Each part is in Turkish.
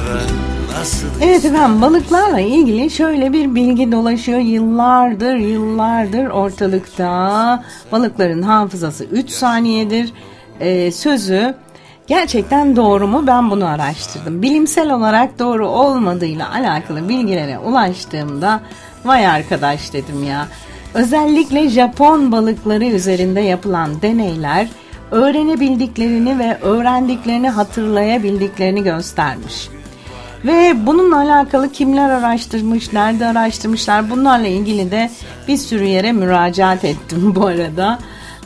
Evet efendim, balıklarla ilgili şöyle bir bilgi dolaşıyor yıllardır ortalıkta. Balıkların hafızası 3 saniyedir sözü gerçekten doğru mu? Ben bunu araştırdım. Bilimsel olarak doğru olmadığıyla alakalı bilgilere ulaştığımda vay arkadaş dedim ya. Özellikle Japon balıkları üzerinde yapılan deneyler öğrenebildiklerini ve öğrendiklerini hatırlayabildiklerini göstermiş. Ve bununla alakalı kimler araştırmış, nerede araştırmışlar, bunlarla ilgili de bir sürü yere müracaat ettim bu arada.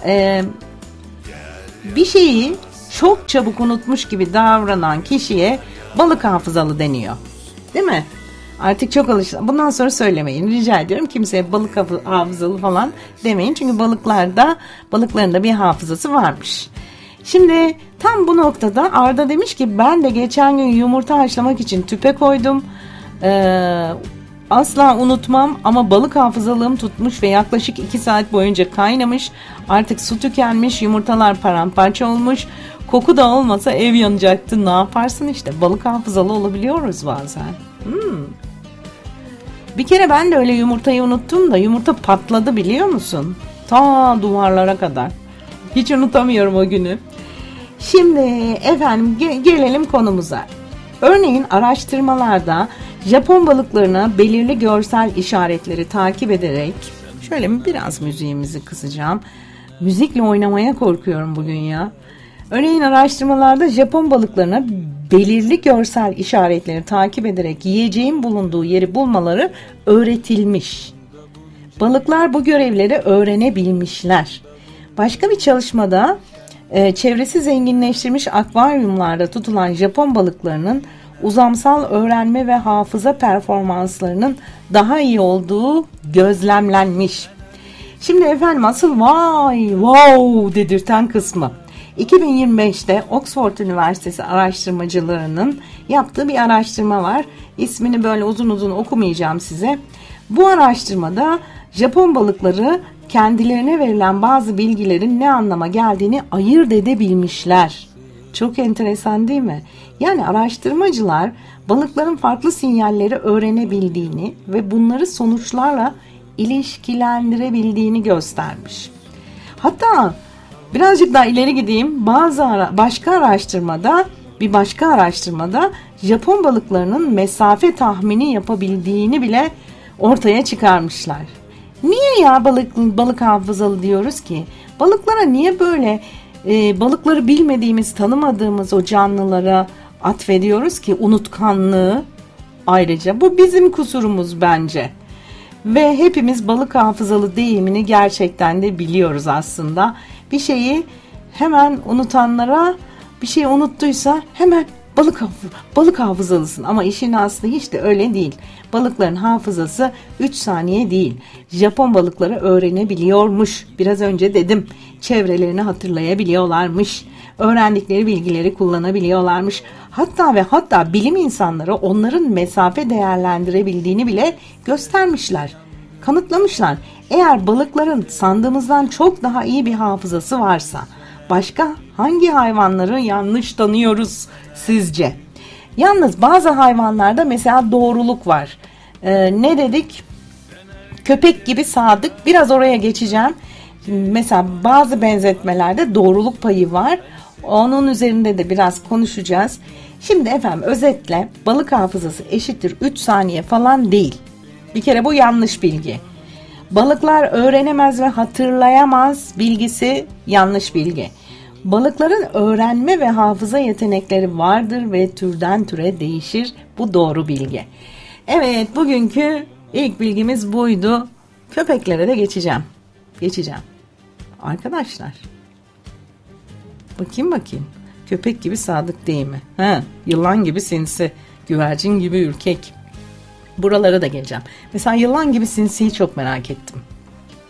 Bir şeyi çok çabuk unutmuş gibi davranan kişiye balık hafızalı deniyor. Değil mi? Artık çok alıştım. Bundan sonra söylemeyin. Rica ediyorum. Kimseye balık hafızalı falan demeyin. Çünkü balıkların da bir hafızası varmış. Şimdi tam bu noktada Arda demiş ki ben de geçen gün yumurta haşlamak için tüpe koydum. Asla unutmam ama balık hafızalığım tutmuş ve yaklaşık 2 saat boyunca kaynamış. Artık su tükenmiş, yumurtalar paramparça olmuş. Koku da olmasa ev yanacaktı. Ne yaparsın işte, balık hafızalı olabiliyoruz bazen. Bir kere ben de öyle yumurtayı unuttum da yumurta patladı biliyor musun? Ta duvarlara kadar. Hiç unutamıyorum o günü. Şimdi efendim gelelim konumuza. Örneğin araştırmalarda Japon balıklarına belirli görsel işaretleri takip ederek, şöyle biraz müziğimizi kısacağım. Müzikle oynamaya korkuyorum bugün ya. Örneğin araştırmalarda Japon balıklarına belirli görsel işaretleri takip ederek yiyeceğin bulunduğu yeri bulmaları öğretilmiş. Balıklar bu görevleri öğrenebilmişler. Başka bir çalışmada çevresi zenginleştirilmiş akvaryumlarda tutulan Japon balıklarının uzamsal öğrenme ve hafıza performanslarının daha iyi olduğu gözlemlenmiş. Şimdi efendim asıl wow dedirten kısmı. 2025'te Oxford Üniversitesi araştırmacılarının yaptığı bir araştırma var. İsmini böyle uzun okumayacağım size. Bu araştırmada Japon balıkları kendilerine verilen bazı bilgilerin ne anlama geldiğini ayırt edebilmişler. Çok enteresan değil mi? Yani araştırmacılar balıkların farklı sinyalleri öğrenebildiğini ve bunları sonuçlarla ilişkilendirebildiğini göstermiş. Hatta birazcık daha ileri gideyim. Bir başka araştırmada Japon balıklarının mesafe tahmini yapabildiğini bile ortaya çıkarmışlar. Niye ya balık hafızalı diyoruz ki? Balıklara niye böyle balıkları bilmediğimiz, tanımadığımız o canlılara atfediyoruz ki unutkanlığı? Ayrıca bu bizim kusurumuz bence. Ve hepimiz balık hafızalı deyimini gerçekten de biliyoruz aslında. Bir şeyi hemen unutanlara, bir şeyi unuttuysa hemen balık hafızalısın. Ama işin aslı hiç de öyle değil. Balıkların hafızası 3 saniye değil. Japon balıkları öğrenebiliyormuş. Biraz önce dedim. Çevrelerini hatırlayabiliyorlarmış. Öğrendikleri bilgileri kullanabiliyorlarmış. Hatta bilim insanları onların mesafe değerlendirebildiğini bile göstermişler. Kanıtlamışlar. Eğer balıkların sandığımızdan çok daha iyi bir hafızası varsa başka hangi hayvanları yanlış tanıyoruz sizce? Yalnız bazı hayvanlarda mesela doğruluk var. Ne dedik? Köpek gibi sadık. Biraz oraya geçeceğim. Mesela bazı benzetmelerde doğruluk payı var. Onun üzerinde de biraz konuşacağız. Şimdi efendim özetle balık hafızası eşittir 3 saniye falan değil. Bir kere bu yanlış bilgi. Balıklar öğrenemez ve hatırlayamaz bilgisi yanlış bilgi. Balıkların öğrenme ve hafıza yetenekleri vardır ve türden türe değişir. Bu doğru bilgi. Evet, bugünkü ilk bilgimiz buydu. Köpeklere de geçeceğim. Arkadaşlar. Bakayım. Köpek gibi sadık değil mi? Yılan gibi sinsi, güvercin gibi ürkek. Buralara da geleceğim. Mesela yılan gibi sinsiyi çok merak ettim.